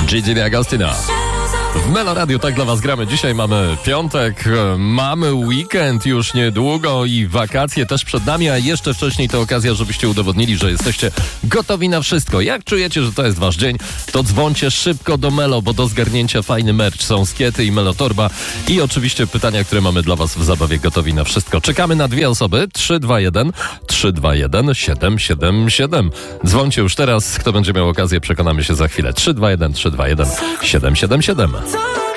Gigi D'Agostino. W Melo Radio tak dla was gramy. Dzisiaj mamy piątek, mamy weekend już niedługo i wakacje też przed nami, a jeszcze wcześniej to okazja, żebyście udowodnili, że jesteście gotowi na wszystko. Jak czujecie, że to jest wasz dzień, to dzwońcie szybko do Melo, bo do zgarnięcia fajny merch. Są skiety i Melo Torba i oczywiście pytania, które mamy dla was w zabawie Gotowi na wszystko. Czekamy na 2 osoby. 321 777. Dzwońcie już teraz. Kto będzie miał okazję, przekonamy się za chwilę. 321 777.